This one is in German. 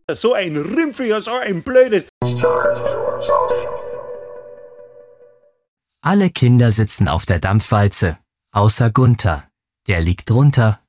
So ein Rümpfiger, so ein blödes. Alle Kinder sitzen auf der Dampfwalze, außer Gunther. Der liegt drunter